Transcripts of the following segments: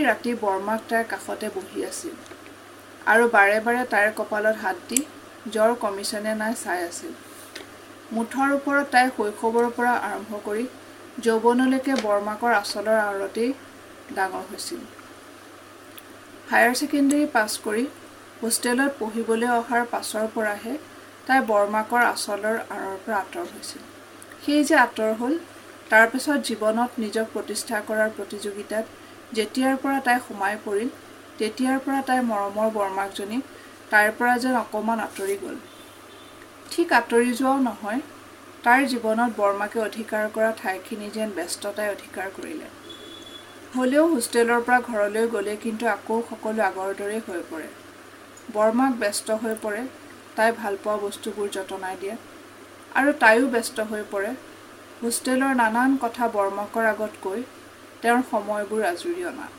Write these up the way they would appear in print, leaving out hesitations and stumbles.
ৰাতি বৰমাক তাইৰ কাষতে বহি আছিল আৰু বাৰে বাৰে তাইৰ কপালত হাত দি জ্বৰ কমিছনে নাই চাই আছিল। মুঠৰ ওপৰত তাই শৈশৱৰ পৰা আৰম্ভ কৰি যৌৱনলৈকে বৰমাকৰ আঁচলৰ আঁৰতেই ডাঙৰ হৈছিল। হায়াৰ ছেকেণ্ডেৰী পাছ কৰি হোষ্টেলত পঢ়িবলৈ অহাৰ পাছৰ পৰাহে তাই বৰমাকৰ আঁচলৰ আঁৰৰ পৰা আঁতৰ হৈছিল। সেই যে আঁতৰ হ'ল, তাৰ পিছত জীৱনত নিজক প্ৰতিষ্ঠা কৰাৰ প্ৰতিযোগিতাত যেতিয়াৰ পৰা তাই সোমাই পৰিল, তেতিয়াৰ পৰা তাইৰ মৰমৰ বৰমাকজনী তাইৰ পৰা যেন অকণমান আঁতৰি গ'ল। ঠিক আঁতৰি যোৱাও নহয়, তাইৰ জীৱনত বৰমাকে অধিকাৰ কৰা ঠাইখিনি যেন ব্যস্ততাই অধিকাৰ কৰিলে। হ'লেও হোষ্টেলৰ পৰা ঘৰলৈ গ'লে কিন্তু আকৌ সকলো আগৰ দৰেই হৈ পৰে। বৰমাক ব্যস্ত হৈ পৰে তাই ভালপোৱা বস্তুবোৰ যতনাই দিয়ে, আৰু তাইও ব্যস্ত হৈ পৰে হোষ্টেলৰ নানান কথা বৰমাকৰ আগত কৈ তেওঁৰ সময়বোৰ আজৰি অনাত।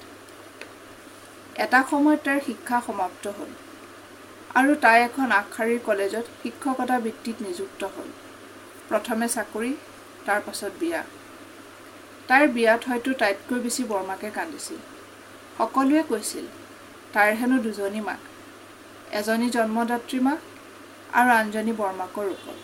এটা সময়ত তাইৰ শিক্ষা সমাপ্ত হ'ল আৰু তাই এখন আগশাৰীৰ কলেজত শিক্ষকতা বৃত্তিত নিযুক্ত হ'ল। প্ৰথমে চাকৰি, তাৰ পাছত বিয়া। তাইৰ বিয়াত হয়তো তাইতকৈ বেছি বৰমাকে কান্দিছিল। সকলোৱে কৈছিল তাইৰ হেনো দুজনী মাক, এজনী জন্মদাত্ৰী মাক আৰু আনজনী বৰমাকৰ ৰূপত।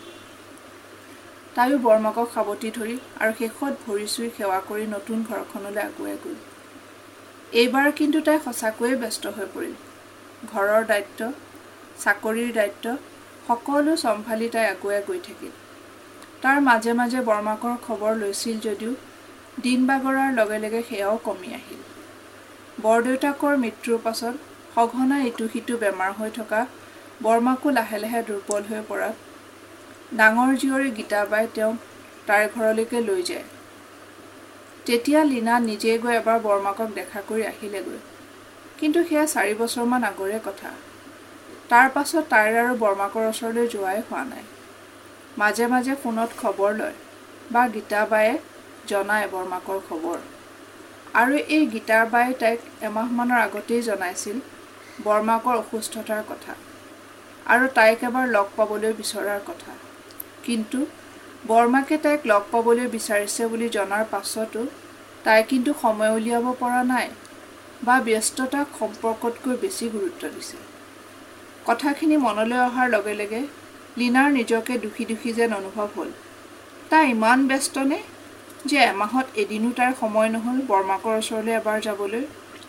তাইও বৰমাকক সাৱটি ধৰি আৰু শেষত ভৰি চুই সেৱা কৰি নতুন ঘৰখনলৈ আগুৱাই গ'ল। এইবাৰ কিন্তু তাই সঁচাকৈয়ে ব্যস্ত হৈ পৰিল। ঘৰৰ দায়িত্ব, চাকৰিৰ দায়িত্ব সকলো চম্ভালি তাই আগুৱাই গৈ থাকিল। তাৰ মাজে মাজে বৰমাকৰ খবৰ লৈছিল যদিও দিন বাগৰাৰ লগে লগে সেয়াও কমি আহিল। বৰদেউতাকৰ মৃত্যুৰ পাছত সঘনাই ইটো সিটো বেমাৰ হৈ থকা বৰমাকো লাহে লাহে দুৰ্বল হৈ পৰাত ডাঙৰ জীয়ৰী গীতাবাই তেওঁক তাইৰ ঘৰলৈকে লৈ যায়। তেতিয়া লীনা নিজে গৈ এবাৰ বৰমাকক দেখা কৰি আহিলেগৈ, কিন্তু সেয়া 4 বছৰমান আগৰে কথা। তাৰ পাছত তাইৰ আৰু বৰমাকৰ ওচৰলৈ যোৱাই হোৱা নাই। মাজে মাজে ফোনত খবৰ লয় বা গীতাবায়ে জনায় বৰমাকৰ খবৰ, আৰু এই গীতাবায়ে তাইক এমাহমানৰ আগতেই জনাইছিল বৰমাকৰ অসুস্থতাৰ কথা আৰু তাইক এবাৰ লগ পাবলৈ বিচৰাৰ কথা। কিন্তু বৰমাকে তাইক লগ পাবলৈ বিচাৰিছে বুলি জনাৰ পাছতো তাই কিন্তু সময় উলিয়াব পৰা নাই বা ব্যস্ততাক সম্পৰ্কতকৈ বেছি গুৰুত্ব দিছে। কথাখিনি মনলৈ অহাৰ লগে লগে লীনাৰ নিজকে দোষী দোষী যেন অনুভৱ হ'ল। তাই ইমান ব্যস্তনে যে এমাহত এদিনো তাইৰ সময় নহ'ল বৰমাকৰ ওচৰলৈ এবাৰ যাবলৈ।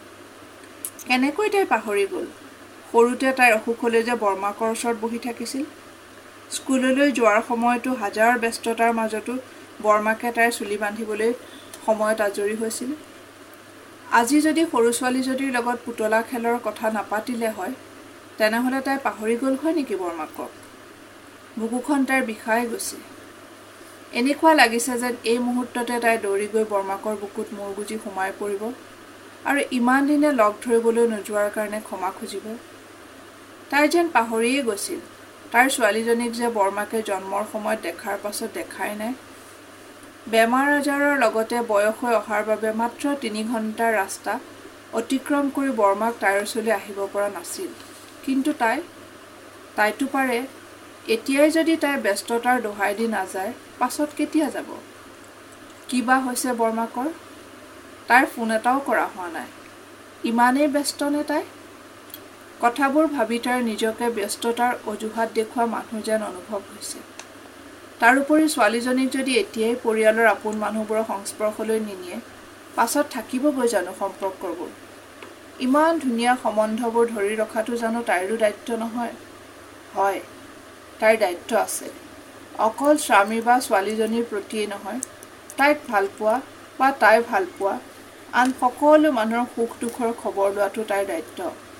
কেনেকৈ তাই পাহৰি গ'ল সৰুতে তাইৰ অসুখ হ'লে যে বৰমাকৰ ওচৰত বহি থাকিছিল। স্কুললৈ যোৱাৰ সময়তো হাজাৰ ব্যস্ততাৰ মাজতো বৰমাকে তাইৰ চুলি বান্ধিবলৈ সময়ত আজৰি হৈছিল। আজি যদি সৰু ছোৱালীজনীৰ লগত পুতলা খেলৰ কথা নাপাতিলে হয়, তেনেহ'লে তাই পাহৰি গ'ল হয় নেকি বৰমাকক? বুকুখন তাইৰ বিষাই গৈছে। এনেকুৱা লাগিছে যেন এই মুহূৰ্ততে তাই দৌৰি গৈ বৰমাকৰ বুকুত মূৰ গুজি সোমাই পৰিব আৰু ইমান দিনে লগ ধৰিবলৈ নোযোৱাৰ কাৰণে ক্ষমা খুজিব। তাই যেন পাহৰিয়েই গৈছিল তাইৰ ছোৱালীজনীক যে বৰমাকে জন্মৰ সময়ত দেখাৰ পাছত দেখাই নাই। বেমাৰ আজাৰৰ লগতে বয়স হৈ অহাৰ বাবে মাত্ৰ 3 ঘণ্টাৰ ৰাস্তা অতিক্ৰম কৰি বৰমাক তাইৰ ওচৰলৈ আহিব পৰা নাছিল। কিন্তু তাইতো পাৰে। এতিয়াই যদি তাই ব্যস্ততাৰ দোহাই দি নাযায়, পাছত কেতিয়া যাব? কিবা হৈছে বৰমাকৰ? তাইৰ ফোন এটাও কৰা হোৱা নাই। ইমানেই ব্যস্তনে তাই? কথাবোৰ ভাবি তাইৰ নিজকে ব্যস্ততাৰ অজুহাত দেখুওৱা মানুহ যেন অনুভৱ হৈছে। তাৰোপৰি ছোৱালীজনীক যদি এতিয়াই পৰিয়ালৰ আপোন মানুহবোৰৰ সংস্পৰ্শলৈ নিনিয়ে, পাছত থাকিবগৈ জানো সম্পৰ্কবোৰ? ইমান ধুনীয়া সম্বন্ধবোৰ ধৰি ৰখাটো জানো তাইৰো দায়িত্ব নহয়? হয়, তাইৰ দায়িত্ব আছে। অকল স্বামী বা ছোৱালীজনীৰ প্ৰতিয়েই নহয়, তাইক ভালপোৱা বা তাই ভালপোৱা আন সকলো মানুহৰ সুখ দুখৰ খবৰ লোৱাটো তাইৰ দায়িত্ব।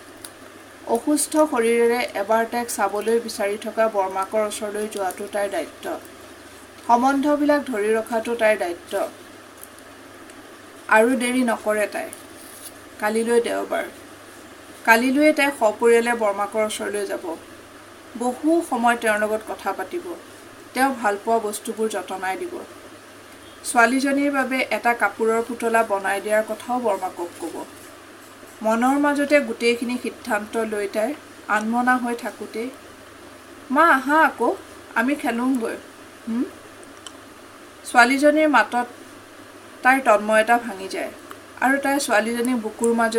অসুস্থ শৰীৰেৰে এবাৰ তাইক চাবলৈ বিচাৰি থকা বৰমাকৰ ওচৰলৈ যোৱাটো তাইৰ দায়িত্ব। সম্বন্ধবিলাক ধৰি ৰখাটো তাইৰ দায়িত্ব। আৰু দেৰি নকৰে তাই। কালিলৈ দেওবাৰ। কালিলৈয়ে তাই সপৰিয়ালে বৰমাকৰ ওচৰলৈ যাব। বহু সময় তেওঁৰ লগত কথা পাতিব। তেওঁ ভালপোৱা বস্তুবোৰ যতনাই দিব। ছোৱালীজনীৰ বাবে এটা কাপোৰৰ পুতলা বনাই দিয়াৰ কথাও বৰমাকক ক'ব। মনৰ মাজতে গোটেইখিনি সিদ্ধান্ত লৈ তাই আনমনা হৈ থাকোঁতেই, মা আহা আকৌ, আমি খেলোঁগৈ। ছোৱালীজনীৰ মাতত তাইৰ তন্ময়তা ভাঙি যায় আৰু তাই ছোৱালীজনীক বুকুৰ মাজত